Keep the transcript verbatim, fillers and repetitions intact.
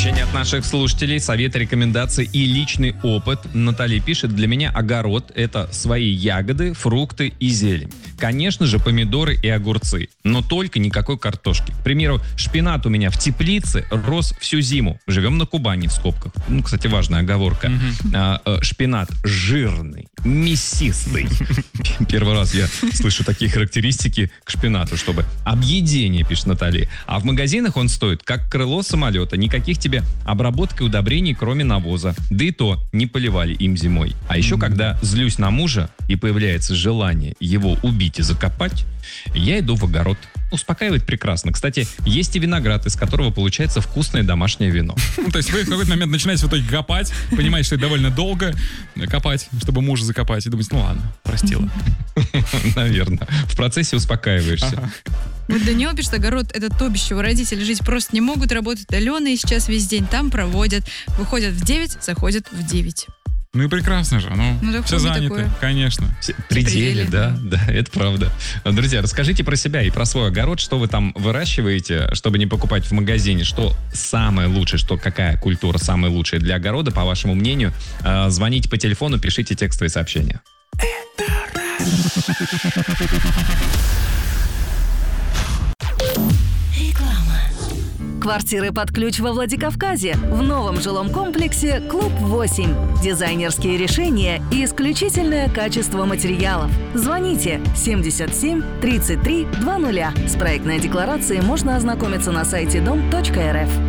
Сообщение от наших слушателей, советы, рекомендации и личный опыт. Наталья пишет: для меня огород — это свои ягоды, фрукты и зелень. Конечно же, помидоры и огурцы, но только никакой картошки. К примеру, шпинат у меня в теплице рос всю зиму. Живем на Кубани, в скобках. Ну, кстати, важная оговорка. Mm-hmm. А, а, шпинат жирный, мясистый. Первый раз я слышу такие характеристики к шпинату, чтобы объедение, пишет Наталья. А в магазинах он стоит как крыло самолета. Никаких тебе обработок и удобрений, кроме навоза. Да и то не поливали им зимой. А еще, mm-hmm. когда злюсь на мужа и появляется желание его убить и закопать, я иду в огород. Успокаивает прекрасно. Кстати, есть и виноград, из которого получается вкусное домашнее вино. То есть вы в какой-то момент начинаете в итоге копать, понимаете, что это довольно долго копать, чтобы мужа закопать, и думаете, ну ладно, простила. Наверное. В процессе успокаиваешься. Вот Даниил пишет: огород — это то, без чего родители жить просто не могут. Работают удаленные сейчас весь день, там проводят. Выходят в девять, заходят в девять. Ну и прекрасно же, ну, ну все заняты, такое. Конечно. Пределе, да, да, это правда. Друзья, расскажите про себя и про свой огород, что вы там выращиваете, чтобы не покупать в магазине, что самое лучшее, что какая культура самая лучшая для огорода, по вашему мнению. Звоните по телефону, пишите текстовые сообщения. Квартиры под ключ во Владикавказе. В новом жилом комплексе «Клуб восемь». Дизайнерские решения и исключительное качество материалов. Звоните семьдесят семь тридцать три двадцать. С проектной декларацией можно ознакомиться на сайте дом точка эр эф.